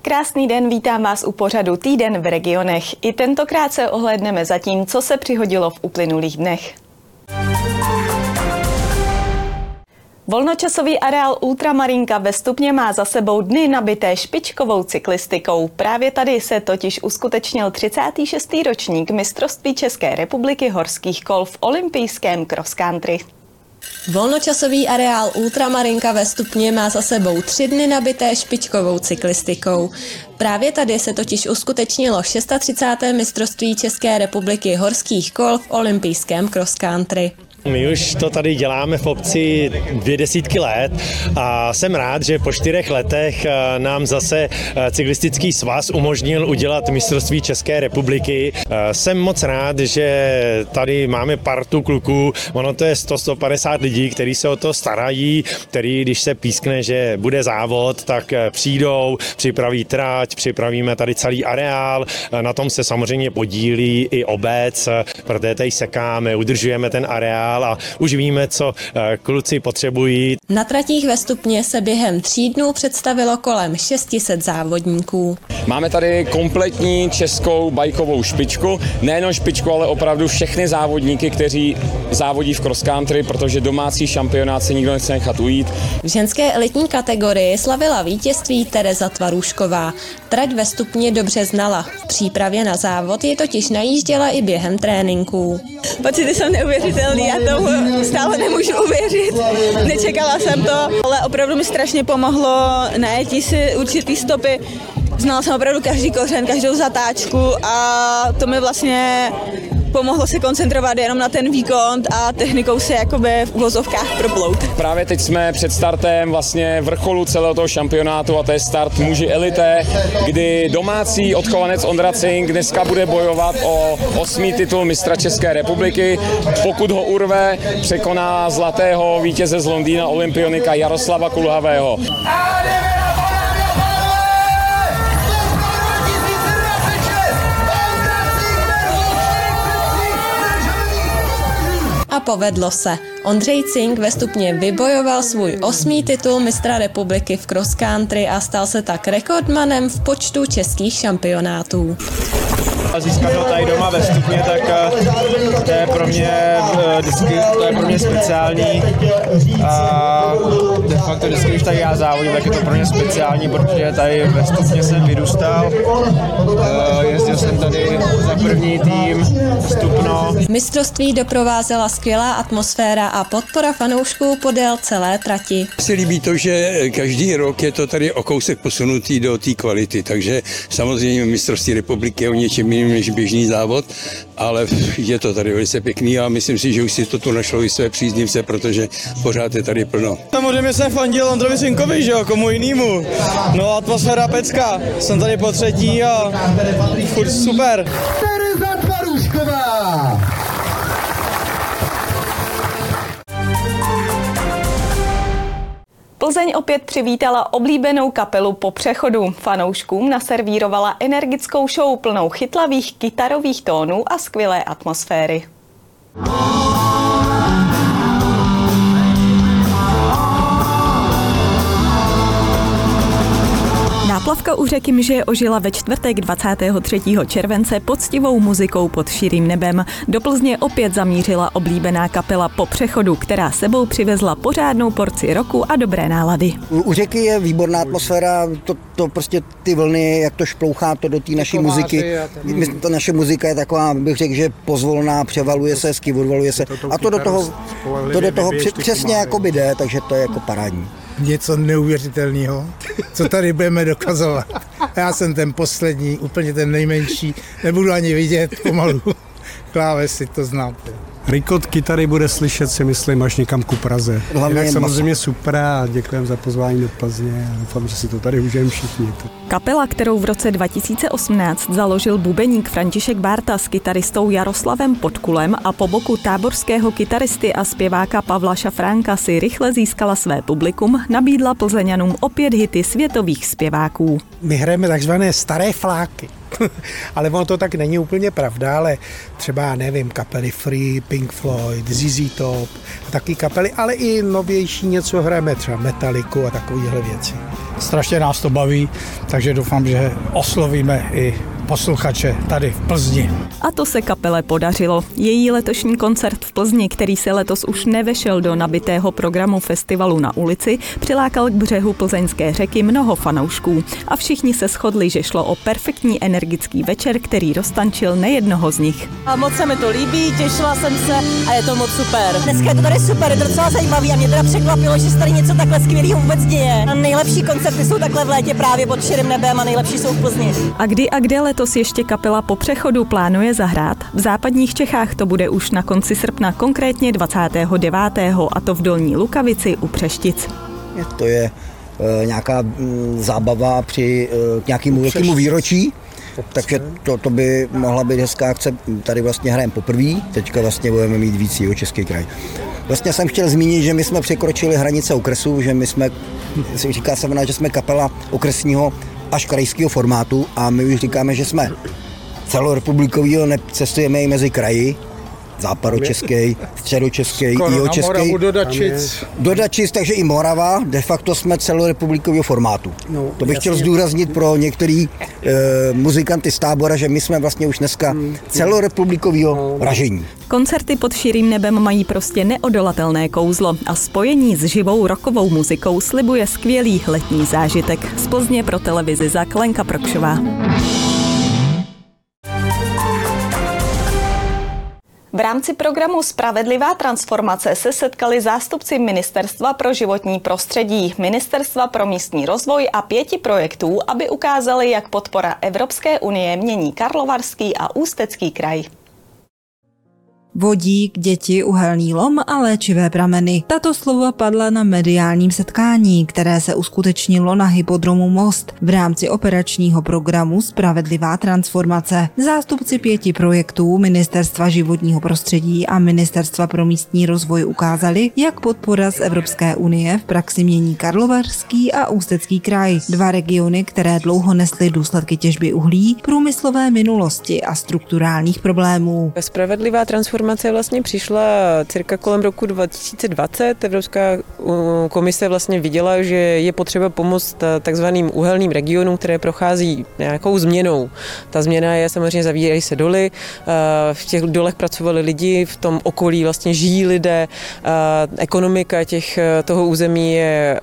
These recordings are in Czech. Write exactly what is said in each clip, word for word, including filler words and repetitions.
Krásný den, vítám vás u pořadu Týden v regionech. I tentokrát se ohlédneme za tím, co se přihodilo v uplynulých dnech. Volnočasový areál Ultramarinka ve Stupně má za sebou dny nabité špičkovou cyklistikou. Právě tady se totiž uskutečnil třicátý šestý ročník mistrovství České republiky horských kol v olympijském cross country. Volnočasový areál Ultramarinka ve Stupně má za sebou tři dny nabité špičkovou cyklistikou. Právě tady se totiž uskutečnilo třicáté šesté mistrovství České republiky horských kol v olympijském cross country. My už to tady děláme v obci dvě desítky let a jsem rád, že po čtyřech letech nám zase cyklistický svaz umožnil udělat mistrovství České republiky. Jsem moc rád, že tady máme partu kluků, ono to je sto až sto padesát lidí, kteří se o to starají, který, když se pískne, že bude závod, tak přijdou, připraví trať, připravíme tady celý areál, na tom se samozřejmě podílí i obec, protože tady sekáme, udržujeme ten areál a už víme, co kluci potřebují. Na tratích ve Stupně se během tří dnů představilo kolem šesti set závodníků. Máme tady kompletní českou bajkovou špičku, nejenom špičku, ale opravdu všechny závodníky, kteří závodí v cross country, protože domácí šampionát se nikdo nechce nechat ujít. V ženské elitní kategorii slavila vítězství Tereza Tvarůšková. Trať ve Stupně dobře znala. V přípravě na závod je totiž najížděla i během tréninků. Pocity jsou neuvěřitelný, já tomu stále nemůžu uvěřit. Nečekala jsem to, ale opravdu mi strašně pomohlo najetí si určitý stopy. Znala jsem opravdu každý kořen, každou zatáčku a to mi vlastně pomohlo se koncentrovat jenom na ten výkon a technikou se jakoby v uvozovkách proplout. Právě teď jsme před startem vlastně vrcholu celého toho šampionátu a to je start muži elité, kdy domácí odchovanec Ondra Cink dneska bude bojovat o osmý titul mistra České republiky. Pokud ho urve, překoná zlatého vítěze z Londýna olympionika Jaroslava Kulhavého. A povedlo se. Ondřej Cink ve Stupně vybojoval svůj osmý titul mistra republiky v cross country a stal se tak rekordmanem v počtu českých šampionátů. Získat ho tady doma ve Stupně, tak to je pro mě vždycky, to je pro mě speciální a de facto vždycky, když tady já závodím, tak je to pro mě speciální, protože tady ve Stupně jsem vyrůstal, jezdil jsem tady za první tým Stupno. Mistrovství doprovázela skvělá atmosféra a podpora fanoušků podél celé trati. Se líbí to, že každý rok je to tady o kousek posunutý do té kvality, takže samozřejmě mistrovství republiky je o něčem jiným než běžný závod, ale je to tady velice pěkný a myslím si, že už si to tu našlo i své příznivce, protože pořád je tady plno. Samozřejmě jsem fandil Ondrovi Cinkovi, že jo, komu jinému. No atmosféra pecka, jsem tady po třetí a furt super. Tereza Tvarůšková. Plzeň opět přivítala oblíbenou kapelu Po přechodu. Fanouškům naservírovala energickou show plnou chytlavých kytarových tónů a skvělé atmosféry. Náplavka u řeky Mže ožila ve čtvrtek dvacátého třetího července poctivou muzikou pod širým nebem. Do Plzně opět zamířila oblíbená kapela Po přechodu, která sebou přivezla pořádnou porci roku a dobré nálady. U řeky je výborná atmosféra, to, to prostě ty vlny, jak to šplouchá to do té naší muziky. Ta naše muzika je taková, bych řekl, že pozvolná, převaluje se, hezky odvaluje se a to do toho, to do toho přesně jakoby jde, takže to je jako parádní. Něco neuvěřitelného, co tady budeme dokazovat. Já jsem ten poslední, úplně ten nejmenší, nebudu ani vidět pomalu. Klávesy, to znáte. Rikot kytary bude slyšet, si myslím, až někam ku Praze. Jinak samozřejmě super a děkujeme za pozvání do Plzně a doufám, že si to tady užijeme všichni. Kapela, kterou v roce dva tisíce osmnáct založil bubeník František Bárta s kytaristou Jaroslavem Podkulem a po boku táborského kytaristy a zpěváka Pavla Šafránka si rychle získala své publikum, nabídla Plzeňanům opět hity světových zpěváků. My hrajeme takzvané staré fláky. ale ono to tak není úplně pravda, ale třeba, nevím, kapely Free, Pink Floyd, Z Z Top, taky kapely, ale i novější něco hrajeme, třeba Metalliku a takovéhle věci. Strašně nás to baví, takže doufám, že oslovíme i posluchače tady v Plzni. A to se kapele podařilo. Její letošní koncert v Plzni, který se letos už nevešel do nabitého programu festivalu Na ulici, přilákal k břehu plzeňské řeky mnoho fanoušků. A všichni se shodli, že šlo o perfektní energický večer, který roztančil nejednoho z nich. A moc se mi to líbí, těšila jsem se a je to moc super. Dneska je to tady super, je to docela zajímavý a mě teda překvapilo, že se tady něco takhle skvělého vůbec děje. A nejlepší koncerty jsou takhle v létě právě pod širým nebem a nejlepší jsou v Plzni. A kdy a kde letos ještě kapela Po přechodu plánuje zahrát? V západních Čechách to bude už na konci srpna, konkrétně dvacátého devátého a to v Dolní Lukavici u Přeštic. To je e, nějaká m, zábava při e, nějakému velkému výročí, takže to, to by mohla být hezká akce. Tady vlastně hrajeme poprvé, teďka vlastně budeme mít víc Jihočeský kraj. Vlastně jsem chtěl zmínit, že my jsme překročili hranice okresu, že my jsme, říká se mnou, že jsme kapela okresního až krajského formátu a my už říkáme, že jsme celorepublikovýho, necestujeme i mezi kraji, západočeský, středočeský, jihočeský. do Dačic. Do Dačic, takže i Morava, de facto jsme celorepublikového formátu. No, to bych jasně chtěl zdůraznit pro některý e, muzikanty z tábora, že my jsme vlastně už dneska hmm. celorepublikového no. ražení. Koncerty pod širým nebem mají prostě neodolatelné kouzlo a spojení s živou rockovou muzikou slibuje skvělý letní zážitek. Z Plzně pro televizi Zak Lenka Prokšová. V rámci programu Spravedlivá transformace se setkali zástupci Ministerstva pro životní prostředí, Ministerstva pro místní rozvoj a pěti projektů, aby ukázali, jak podpora Evropské unie mění Karlovarský a Ústecký kraj. Vodík, děti, uhelný lom a léčivé prameny. Tato slova padla na mediálním setkání, které se uskutečnilo na hypodromu Most v rámci operačního programu Spravedlivá transformace. Zástupci pěti projektů Ministerstva životního prostředí a Ministerstva pro místní rozvoj ukázali, jak podpora z Evropské unie v praxi mění Karlovarský a Ústecký kraj. Dva regiony, které dlouho nesly důsledky těžby uhlí, průmyslové minulosti a strukturálních problémů. Spravedlivá transformace vlastně přišla cirka kolem roku dva tisíce dvacet. Evropská komise vlastně viděla, že je potřeba pomoct takzvaným uhelným regionům, které prochází nějakou změnou. Ta změna je samozřejmě, zavírají se doly, v těch dolech pracovali lidi, v tom okolí vlastně žijí lidé, ekonomika těch, toho území je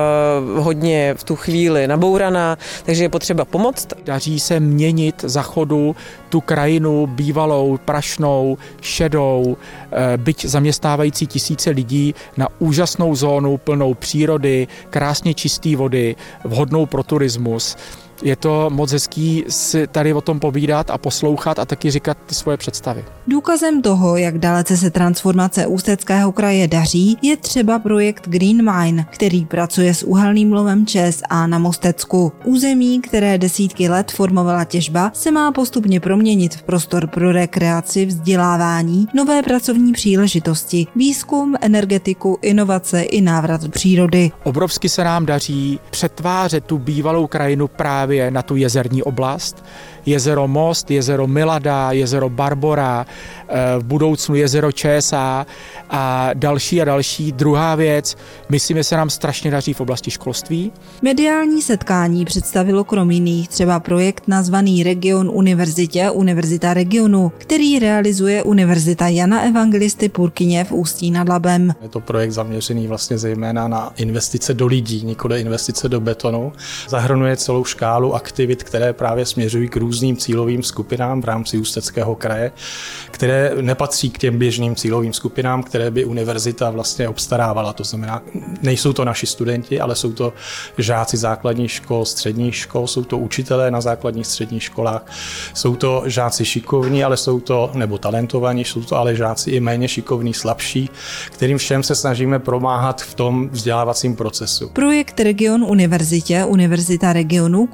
hodně v tu chvíli nabouraná, takže je potřeba pomoct. Daří se měnit za chodu tu krajinu bývalou, prašnou, šedou, byť zaměstnávající tisíce lidí na úžasnou zónu plnou přírody, krásně čisté vody, vhodnou pro turismus. Je to moc hezký si tady o tom povídat a poslouchat a taky říkat ty svoje představy. Důkazem toho, jak dalece se transformace Ústeckého kraje daří, je třeba projekt Green Mine, který pracuje s uhelným lovem ČSA na Mostecku. Území, které desítky let formovala těžba, se má postupně proměnit v prostor pro rekreaci, vzdělávání, nové pracovní příležitosti, výzkum, energetiku, inovace i návrat do přírody. Obrovsky se nám daří přetvářet tu bývalou krajinu právě na tu jezerní oblast. Jezero Most, jezero Milada, jezero Barbora, v budoucnu jezero ČSA a další a další. Druhá věc, myslím, že se nám strašně daří v oblasti školství. Mediální setkání představilo krom jiných třeba projekt nazvaný Region univerzitě, Univerzita regionu, který realizuje Univerzita Jana Evangelisty Purkyně v Ústí nad Labem. Je to projekt zaměřený vlastně zejména na investice do lidí, nikoli investice do betonu. Zahrnuje celou škálu aktivit, které právě směřují k různým cílovým skupinám v rámci Ústeckého kraje, které nepatří k těm běžným cílovým skupinám, které by univerzita vlastně obstarávala. To znamená, nejsou to naši studenti, ale jsou to žáci základních škol, středních škol, jsou to učitelé na základních středních školách, jsou to žáci šikovní, ale jsou to, nebo talentovaní, jsou to ale žáci i méně šikovní, slabší, kterým všem se snažíme pomáhat v tom vzdělávacím procesu. Projekt Region univerzitě, Univerzita regionu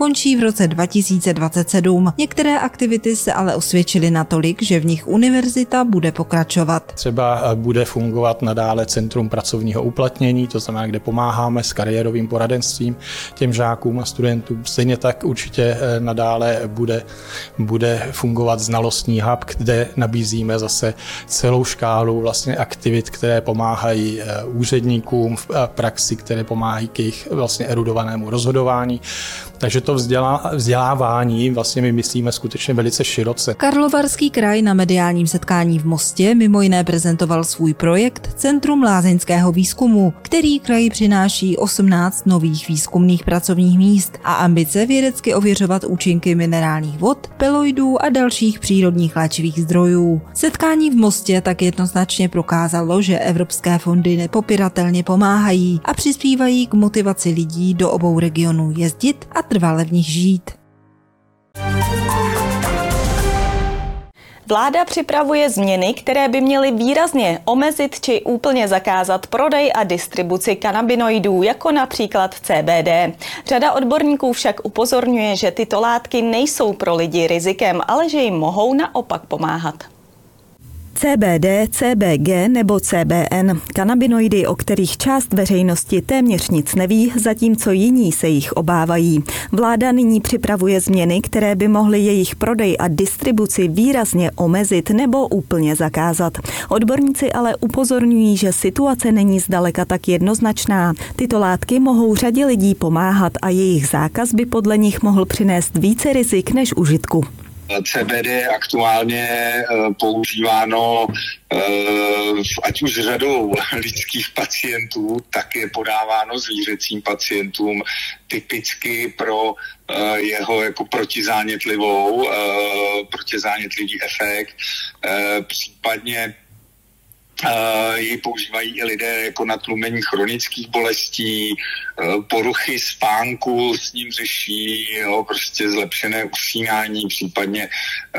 končí v roce dva tisíce dvacet sedm. Některé aktivity se ale osvědčily natolik, že v nich univerzita bude pokračovat. Třeba bude fungovat nadále Centrum pracovního uplatnění, to znamená, kde pomáháme s kariérovým poradenstvím těm žákům a studentům. Stejně tak určitě nadále bude, bude fungovat znalostní hub, kde nabízíme zase celou škálu vlastně aktivit, které pomáhají úředníkům v praxi, které pomáhají k jejich vlastně erudovanému rozhodování. Takže to vzdělá, vzdělávání vlastně my myslíme skutečně velice široce. Karlovarský kraj na mediálním setkání v Mostě mimo jiné prezentoval svůj projekt Centrum lázeňského výzkumu, který kraji přináší osmnáct nových výzkumných pracovních míst a ambice vědecky ověřovat účinky minerálních vod, peloidů a dalších přírodních léčivých zdrojů. Setkání v Mostě tak jednoznačně prokázalo, že evropské fondy nepopiratelně pomáhají a přispívají k motivaci lidí do obou regionů jezdit a trvale v nich žít. Vláda připravuje změny, které by měly výrazně omezit či úplně zakázat prodej a distribuci kanabinoidů, jako například C B D. Řada odborníků však upozorňuje, že tyto látky nejsou pro lidi rizikem, ale že jim mohou naopak pomáhat. C B D, C B G nebo C B N, kanabinoidy, o kterých část veřejnosti téměř nic neví, zatímco jiní se jich obávají. Vláda nyní připravuje změny, které by mohly jejich prodej a distribuci výrazně omezit nebo úplně zakázat. Odborníci ale upozorňují, že situace není zdaleka tak jednoznačná. Tyto látky mohou řadě lidí pomáhat a jejich zákaz by podle nich mohl přinést více rizik než užitku. C B D je aktuálně používáno ať už řadou lidských pacientů, tak je podáváno zvířecím pacientům typicky pro jeho jako protizánětlivou, protizánětlivý efekt, případně Uh, ji používají i lidé jako na tlumení chronických bolestí, uh, poruchy spánku s ním řeší, jo, prostě zlepšené usínání, případně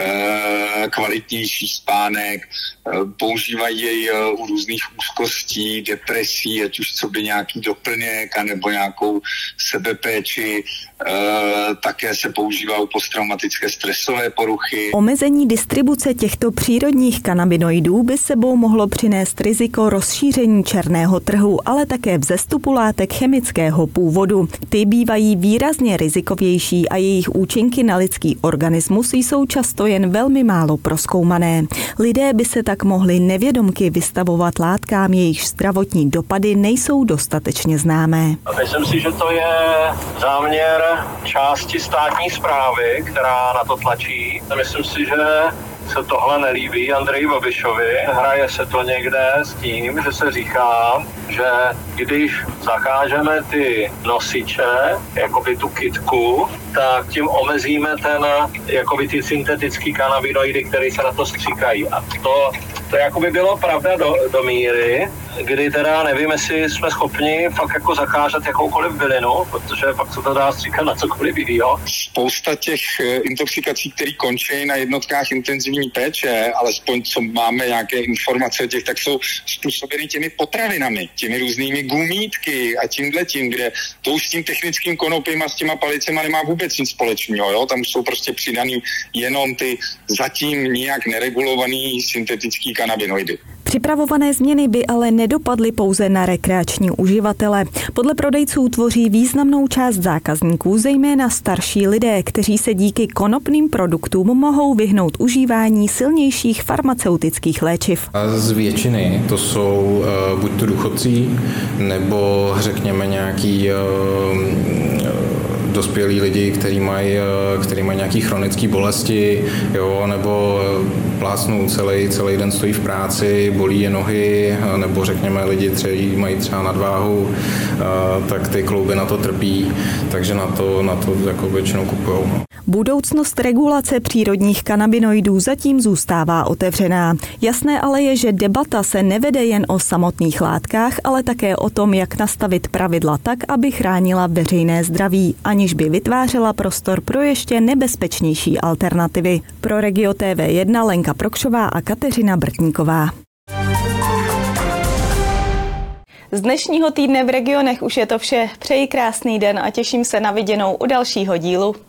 uh, kvalitnější spánek. Uh, používají jej uh, u různých úzkostí, depresí, ať už co by nějaký doplněk, anebo nějakou sebepéči. Uh, také se používá u posttraumatické stresové poruchy. Omezení distribuce těchto přírodních kanabinoidů by sebou mohlo přinést riziko rozšíření černého trhu, ale také vzestupu látek chemického původu. Ty bývají výrazně rizikovější a jejich účinky na lidský organismus jsou často jen velmi málo prozkoumané. Lidé by se tak mohli nevědomky vystavovat látkám, jejichž zdravotní dopady nejsou dostatečně známé. Myslím si, že to je záměr části státní správy, která na to tlačí. Myslím si, že se tohle nelíbí Andreji Babišovi. Hraje se to někde s tím, že se říká, že když zakážeme ty nosiče, jakoby tu kytku, tak tím omezíme ten, jakoby ty syntetický kanabinoidy, které se na to stříkají. A to, to jakoby bylo pravda do, do míry, kdy teda nevím, jestli jsme schopni fakt jako zakázat jakoukoliv bylinu, protože fakt se to dá stříkat na cokoliv jinýho. Spousta těch intoxikací, které končí na jednotkách intenzivní péče, alespoň co máme nějaké informace o těch, tak jsou způsobeny těmi potravinami, těmi různými gumítky a tímhletím, kde to už s tím technickým konopím a s těma palicema nemá vůbec nic společného. Jo? Tam jsou prostě přidaný jenom ty zatím nijak neregulovaný syntetický kanabinoidy. Připravované změny by ale nedopadly pouze na rekreační uživatele. Podle prodejců tvoří významnou část zákazníků, zejména starší lidé, kteří se díky konopným produktům mohou vyhnout užívání silnějších farmaceutických léčiv. Z většiny to jsou uh, buď to důchodci, nebo řekněme nějaký uh, dospělí lidi, kteří mají, který mají nějaké chronické bolesti, jo, nebo plácnou celý, celý den stojí v práci, bolí je nohy, nebo řekněme lidi, kteří mají třeba nadváhu, tak ty klouby na to trpí, takže na to, na to jako většinou kupujou. Budoucnost regulace přírodních kanabinoidů zatím zůstává otevřená. Jasné ale je, že debata se nevede jen o samotných látkách, ale také o tom, jak nastavit pravidla tak, aby chránila veřejné zdraví, aniž by vytvářela prostor pro ještě nebezpečnější alternativy. Pro Regio T V jedna Lenka Prokšová a Kateřina Brtníková. Z dnešního týdne v regionech už je to vše. Přeji krásný den a těším se na viděnou u dalšího dílu.